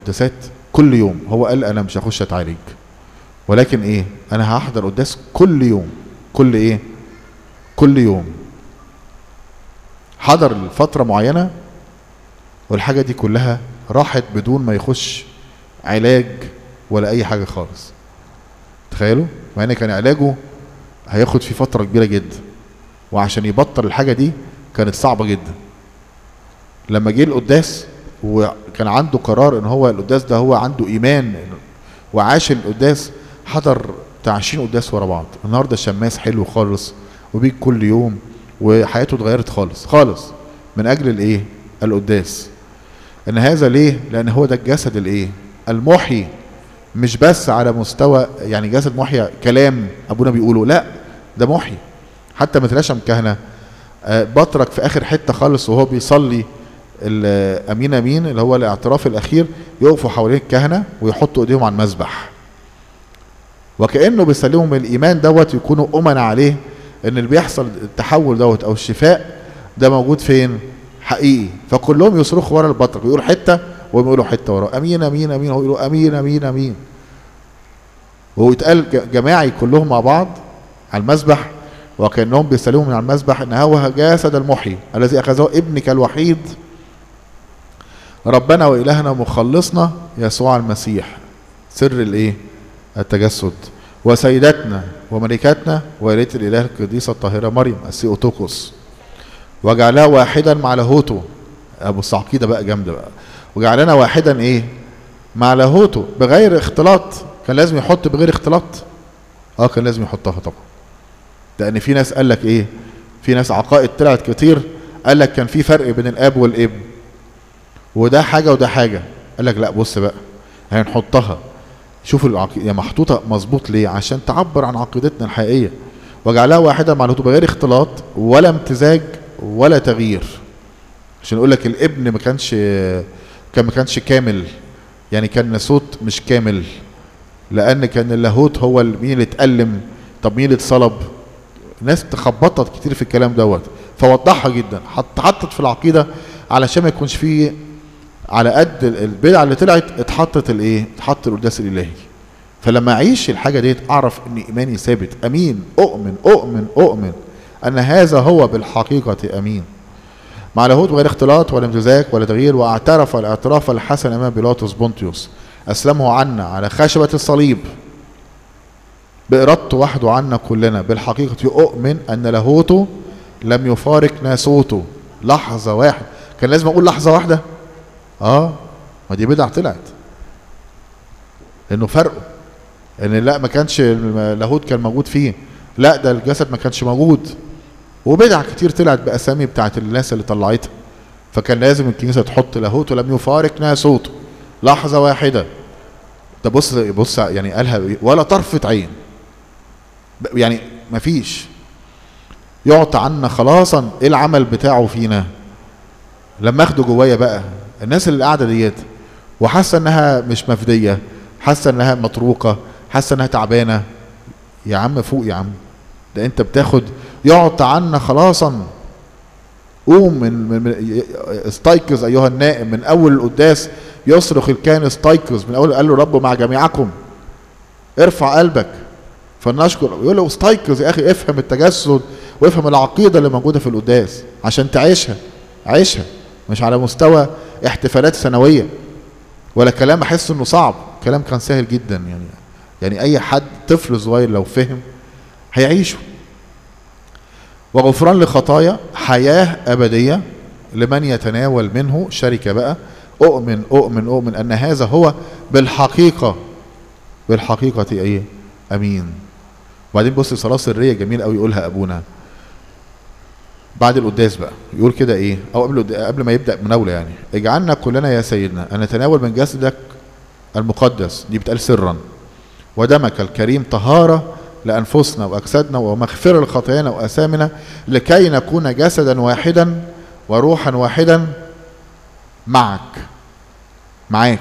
قداسات كل يوم. هو قال انا مش هخش اتعالج، ولكن ايه، انا هحضر قداس كل يوم. كل ايه؟ كل يوم. حضر لفترة معينة والحاجة دي كلها راحت بدون ما يخش علاج ولا اي حاجة خالص. تخيلوا، مع ان كان علاجه هياخد فيه فترة كبيرة جدا، وعشان يبطل الحاجة دي كانت صعبة جدا. لما جه القداس وكان عنده قرار ان هو القداس ده هو عنده ايمان وعاش القداس، حضر بتاع 20 قداس ورا بعض. النهارده شماس حلو خالص وبيجي كل يوم، وحياته اتغيرت خالص خالص من اجل الايه؟ القداس. ان هذا ليه؟ لان هو ده الجسد الايه؟ المحيي، مش بس على مستوى يعني جسد محيي كلام ابونا بيقوله، لا ده محيي. حتى ما تلاقيش كهنه بطرك في اخر حته خالص وهو بيصلي الامين امين اللي هو الاعتراف الاخير، يقفوا حوالين الكهنه ويحطوا ايديهم على المذبح، وكانه بيسلمهم الايمان دوت، يكونوا امنا عليه ان اللي بيحصل التحول دوت او الشفاء ده موجود فين؟ حقيقي. فكلهم يصرخوا ورا البطرك ويقولوا حته وهم يقولوا حته وراه، امين امين امين، هو يقولوا امين امين امين، وهو يتقال جماعي كلهم مع بعض على المذبح، وكانهم بيسلموا من على المذبح ان هو جسد المحيي الذي اخذه ابنك الوحيد ربنا والهنا ومخلصنا يسوع المسيح، سر الايه؟ التجسد، وسيدتنا وملكتنا والدة الاله القديسه الطاهره مريم السيوتوكوس، وجعلها واحدا مع لاهوته. ابو الصعقيده بقى جامده بقى، وجعلنا واحدا ايه؟ مع لاهوته بغير اختلاط. كان لازم يحط بغير اختلاط؟ كان لازم يحطها طبعا، لان في ناس قال لك ايه، في ناس عقائد طلعت كتير قال لك كان في فرق بين الاب والابن، وده حاجه وده حاجه. قال لك لا بص بقى هنحطها، شوفوا العقيده محطوطه مظبوط ليه؟ عشان تعبر عن عقيدتنا الحقيقيه. وجعلها واحده مع لاهوته بغير اختلاط ولا امتزاج ولا تغيير. عشان يقول لك الابن ما كانش كامل، يعني كان ناسوت مش كامل، لان كان اللاهوت هو مين اللي اتألم، طب مين اللي اتصلب؟ ناس تخبطت كتير في الكلام دوت، فوضحها جدا، حطت في العقيده علشان ما يكونش فيه على قد البدعه اللي طلعت اتحطت الايه؟ اتحط القداس الالهي. فلما اعيش الحاجه ديت اعرف ان ايماني ثابت، امين، اؤمن اؤمن اؤمن ان هذا هو بالحقيقه امين، مع لاهوت بغير اختلاط ولا امتزاج ولا تغيير. واعترف الاعتراف الحسن امام بيلاطس بونتيوس اسلمه عنا على خشبه الصليب بإرادته وحده عنا كلنا، بالحقيقة أؤمن أن لاهوته لم يفارق ناسوته لحظة واحدة. كان لازم أقول لحظة واحدة؟ ما دي بدعة طلعت، لأنه فرقه إن لا ما كانش اللاهوت كان موجود فيه، لا ده الجسد ما كانش موجود، وبدع كتير طلعت بأسامي بتاعت الناس اللي طلعتها. فكان لازم الكنيسة تحط لاهوته لم يفارق ناسوته لحظة واحدة. ده بص يعني قالها ولا طرفة عين، يعني مفيش يعطى عنا خلاصا. ايه العمل بتاعه فينا؟ لما اخده جوايا بقى، الناس اللي قاعده ديت وحاسه انها مش مفديه، حاسه انها مطروقه، حاسه انها تعبانه، يا عم فوق يا عم، ده انت بتاخد يعطى عنا خلاصا. قوم من استيقظ ايها النائم. من اول القداس يصرخ الكاهن استيقظ، من اول قال له رب مع جميعكم، ارفع قلبك فلنشكر. يقول له استيقظ يا اخي، افهم التجسد وافهم العقيده اللي موجوده في القداس عشان تعيشها. عيشها مش على مستوى احتفالات سنويه ولا كلام احس انه صعب. كلام كان سهل جدا، يعني اي حد طفل صغير لو فهم هيعيشه. وغفران لخطايا، حياه ابديه لمن يتناول منه، شركه بقى. اؤمن اؤمن اؤمن ان هذا هو بالحقيقه ايه؟ امين. وبعدين بص صلاه سريه جميل قوي يقولها ابونا بعد القداس بقى، يقول كده ايه؟ او قبل ما يبدا مناوله يعني: اجعلنا كلنا يا سيدنا ان نتناول من جسدك المقدس، دي بتقال سرا، ودمك الكريم طهاره لانفسنا واجسادنا ومغفره لخطايانا واثامنا، لكي نكون جسدا واحدا وروحا واحدا معاك.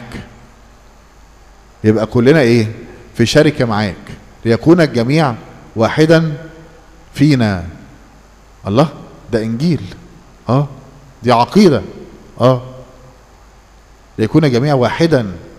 يبقى كلنا ايه؟ في شركه معاك، ليكون الجميع واحدا فينا. الله، ده انجيل، دي عقيده، ليكون جميع واحدا